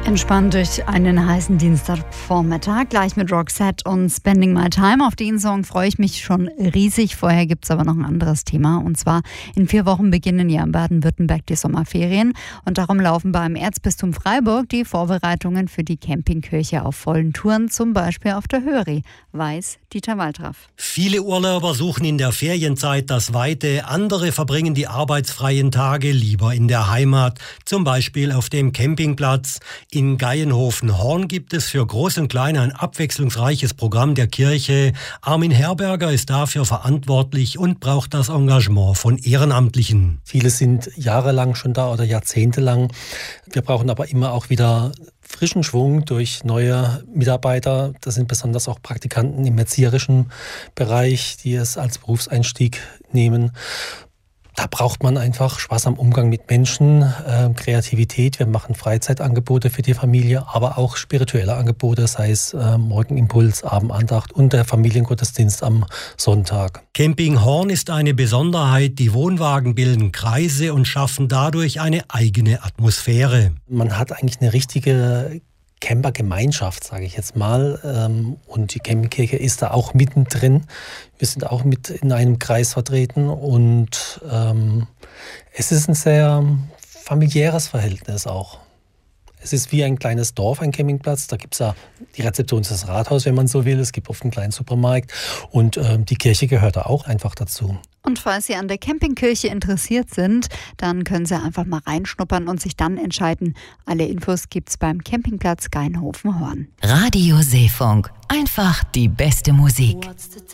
Entspannt durch einen heißen Dienstagvormittag, gleich mit Roxette und Spending My Time. Auf den Song freue ich mich schon riesig. Vorher gibt es aber noch ein anderes Thema. Und zwar in 4 Wochen beginnen ja in Baden-Württemberg die Sommerferien. Und darum laufen beim Erzbistum Freiburg die Vorbereitungen für die Campingkirche auf vollen Touren, zum Beispiel auf der Höri, weiß Dieter Waltraff. Viele Urlauber suchen in der Ferienzeit das Weite. Andere verbringen die arbeitsfreien Tage lieber in der Heimat, zum Beispiel auf dem Campingplatz. In Gaienhofen-Horn gibt es für Groß und Klein ein abwechslungsreiches Programm der Kirche. Armin Herberger ist dafür verantwortlich und braucht das Engagement von Ehrenamtlichen. Viele sind jahrelang schon da oder jahrzehntelang. Wir brauchen aber immer auch wieder frischen Schwung durch neue Mitarbeiter. Das sind besonders auch Praktikanten im erzieherischen Bereich, die es als Berufseinstieg nehmen. Da braucht man einfach Spaß am Umgang mit Menschen, Kreativität. Wir machen Freizeitangebote für die Familie, aber auch spirituelle Angebote, sei es Morgenimpuls, Abendandacht und der Familiengottesdienst am Sonntag. Camping Horn ist eine Besonderheit. Die Wohnwagen bilden Kreise und schaffen dadurch eine eigene Atmosphäre. Man hat eigentlich eine richtige Campergemeinschaft, sage ich jetzt mal. Und die Campingkirche ist da auch mittendrin. Wir sind auch mit in einem Kreis vertreten und es ist ein sehr familiäres Verhältnis auch. Es ist wie ein kleines Dorf, ein Campingplatz. Da gibt es ja die Rezeption, das Rathaus, wenn man so will. Es gibt oft einen kleinen Supermarkt und die Kirche gehört da auch einfach dazu. Und falls Sie an der Campingkirche interessiert sind, dann können Sie einfach mal reinschnuppern und sich dann entscheiden. Alle Infos gibt's beim Campingplatz Gaienhofen-Horn. Radio Seefunk. Einfach die beste Musik.